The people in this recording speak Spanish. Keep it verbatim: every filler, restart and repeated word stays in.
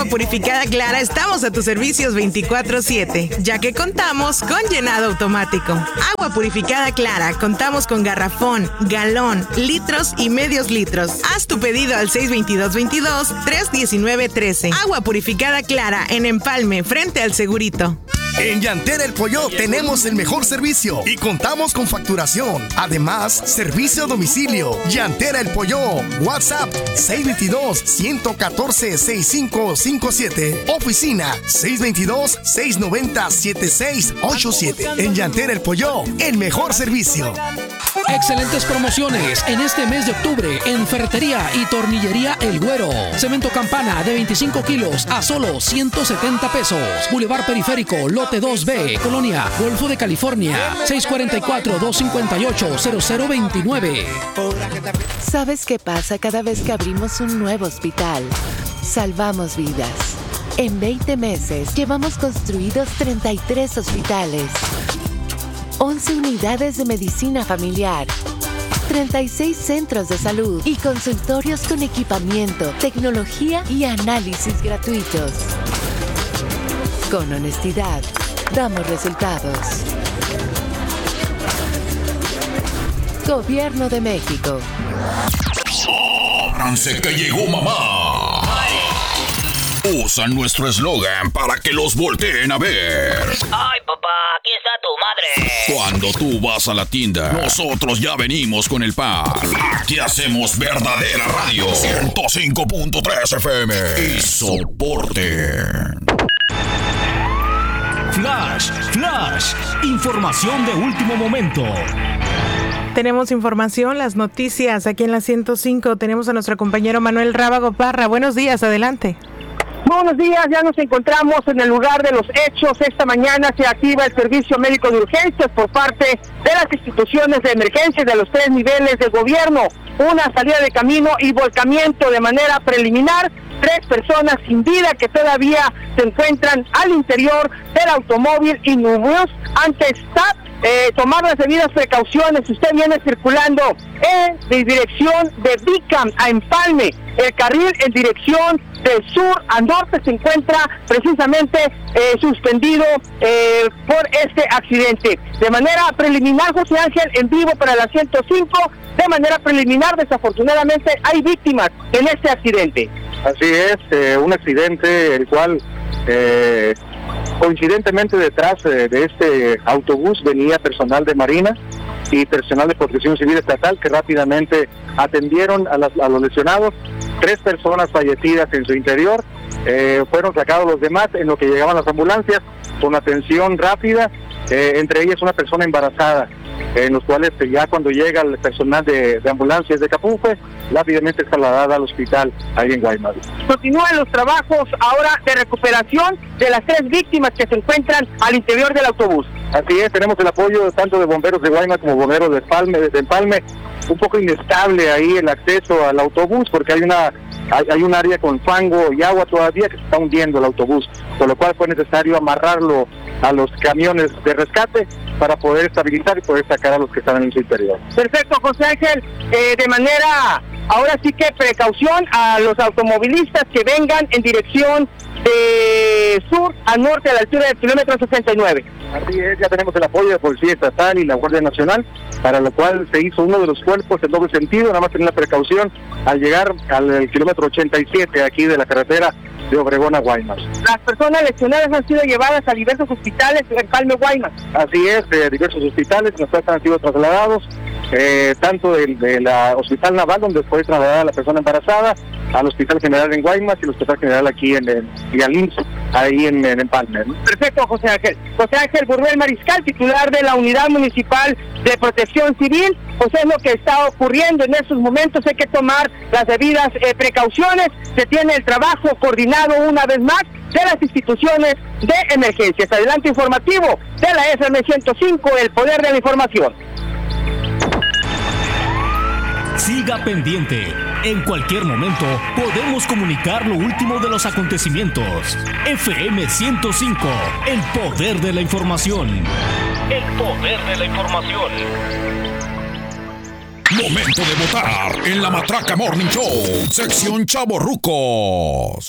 Purificada Clara estamos a tus servicios veinticuatro siete, ya que contamos con llenado automático. Agua Purificada Clara, contamos con garrafón, galón, litros y medios litros. Haz tu pedido al seis veintidós veintidós, tres diecinueve trece. Agua Purificada Clara en Empalme, frente al Segurito. En Llantera El Pollo tenemos el mejor servicio y contamos con facturación. Además, servicio a domicilio. Llantera El Pollo. WhatsApp seis veintidós, ciento catorce, sesenta y cinco cincuenta y siete. Oficina seis veintidós, seiscientos noventa, setenta y seis ochenta y siete. En Llantera El Pollo, el mejor servicio. Excelentes promociones en este mes de octubre en Ferretería y Tornillería El Güero. Cemento Campana de veinticinco kilos a solo ciento setenta pesos. Boulevard Periférico, lote dos B, Colonia, Golfo de California, seis cuatro cuatro, dos cinco ocho, cero cero dos nueve. ¿Sabes qué pasa cada vez que abrimos un nuevo hospital? Salvamos vidas. En veinte meses llevamos construidos treinta y tres hospitales, once unidades de medicina familiar, treinta y seis centros de salud y consultorios con equipamiento, tecnología y análisis gratuitos. Con honestidad, damos resultados. Gobierno de México. ¡Ábranse que llegó mamá! Usan nuestro eslogan para que los volteen a ver. ¡Ay, papá! ¡Aquí está tu madre! Cuando tú vas a la tienda, nosotros ya venimos con el pan. Aquí hacemos verdadera radio. ciento cinco punto tres F M. Y soporte. Flash, Flash. Información de último momento. Tenemos información, las noticias aquí en la ciento cinco. Tenemos a nuestro compañero Manuel Rábago Parra. Buenos días, adelante. Buenos días, ya nos encontramos en el lugar de los hechos. Esta mañana se activa el servicio médico de urgencias por parte de las instituciones de emergencia de los tres niveles de gobierno. Una salida de camino y volcamiento de manera preliminar. Tres personas sin vida que todavía se encuentran al interior del automóvil y números ante esta eh, tomar las debidas precauciones. Si usted viene circulando en de dirección de Bicam a Empalme, el carril en dirección de sur a norte se encuentra precisamente eh, suspendido eh, por este accidente. De manera preliminar, José Ángel, en vivo para la ciento cinco, de manera preliminar, desafortunadamente hay víctimas en este accidente. Así es, eh, un accidente el cual eh, coincidentemente detrás eh, de este autobús venía personal de Marina y personal de Protección Civil Estatal que rápidamente atendieron a, las, a los lesionados. Tres personas fallecidas en su interior, eh, fueron sacados los demás en lo que llegaban las ambulancias con atención rápida, eh, entre ellas una persona embarazada, en los cuales eh, ya cuando llega el personal de, de ambulancias de Capufe, rápidamente es trasladada al hospital ahí en Guaymas. Continúan los trabajos ahora de recuperación de las tres víctimas que se encuentran al interior del autobús. Así es, tenemos el apoyo tanto de bomberos de Guaymas como bomberos de Empalme, de Empalme. Un poco inestable ahí el acceso al autobús porque hay una hay, hay un área con fango y agua todavía que se está hundiendo el autobús, por lo cual fue necesario amarrarlo a los camiones de rescate para poder estabilizar y poder sacar a los que están en su interior. Perfecto, José Ángel, eh, de manera, ahora sí que precaución a los automovilistas que vengan en dirección de sur a norte a la altura del kilómetro sesenta y nueve. Así es, ya tenemos el apoyo de Policía Estatal y la Guardia Nacional, para lo cual se hizo uno de los cuerpos en doble sentido, nada más tener la precaución al llegar al, al kilómetro ochenta y siete aquí de la carretera de Obregón a Guaymas. Las personas lesionadas han sido llevadas a diversos hospitales en Empalme, Guaymas. Así es, de diversos hospitales, nosotros han sido trasladados, eh, tanto del de la Hospital Naval, donde fue trasladada la persona embarazada, al Hospital General en Guaymas y el Hospital General aquí en, en y al I M S S, ahí en, en Empalme, ¿no? Perfecto, José Ángel. José Ángel Burbel Mariscal, titular de la Unidad Municipal de Protección Civil, pues es lo que está ocurriendo en estos momentos. Hay que tomar las debidas eh, precauciones. Se tiene el trabajo coordinado una vez más de las instituciones de emergencias. Adelante informativo de la F M ciento cinco, el poder de la información. Siga pendiente. En cualquier momento podemos comunicar lo último de los acontecimientos. F M ciento cinco, el poder de la información. El poder de la información. Momento de votar en la Matraca Morning Show, sección Chavorrucos.